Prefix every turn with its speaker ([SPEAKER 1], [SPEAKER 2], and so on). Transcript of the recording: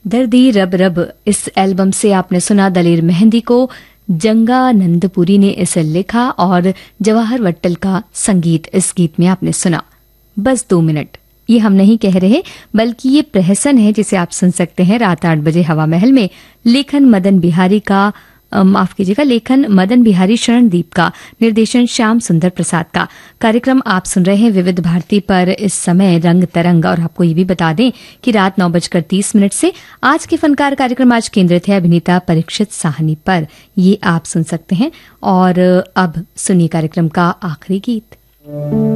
[SPEAKER 1] दर्दी रब रब इस एल्बम से आपने सुना दलेर मेहंदी को। जंगा नंदपुरी ने इसे लिखा और जवाहर वट्टल का संगीत इस गीत में आपने सुना। बस 2 मिनट, ये हम नहीं कह रहे बल्कि ये प्रहसन है जिसे आप सुन सकते हैं रात 8 बजे हवा महल में। लेखन मदन बिहारी शरणदीप का, निर्देशन श्याम सुंदर प्रसाद का। कार्यक्रम आप सुन रहे हैं विविध भारती पर इस समय रंग तरंग। और आपको ये भी बता दें कि रात 9:30 से आज के फनकार कार्यक्रम आज केंद्रित है अभिनेता परीक्षित साहनी पर। ये आप सुन सकते हैं। और अब सुनिए कार्यक्रम का आखिरी गीत।